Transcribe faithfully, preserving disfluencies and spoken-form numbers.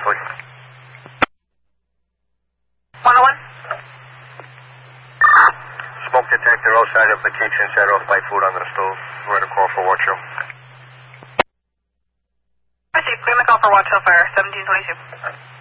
three. one oh one. Smoke detector outside of the kitchen, set off by food under the stove. We're at a call for Watch Hill. I see. Clear my call for Watch Hill Fire, seventeen twenty-two.